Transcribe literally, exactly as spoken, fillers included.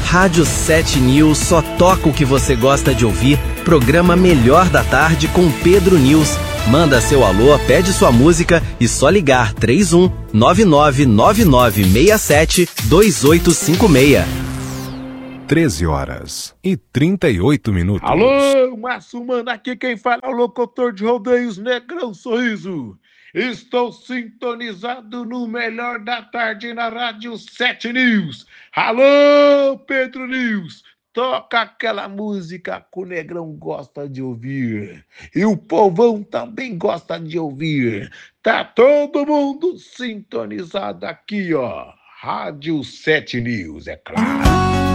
Rádio sete News só toca o que você gosta de ouvir. Programa Melhor da Tarde com Pedro News. Manda seu alô, pede sua música e só ligar três um nove nove nove nove seis sete dois oito cinco seis. treze horas e trinta e oito minutos. Alô, Márcio Mano, aqui quem fala é o locutor de rodeios Negrão Sorriso. Estou sintonizado no Melhor da Tarde na Rádio sete News. Alô, Pedro News, toca aquela música que o Negrão gosta de ouvir. E o povão também gosta de ouvir. Tá todo mundo sintonizado aqui, ó. Rádio sete News, é claro.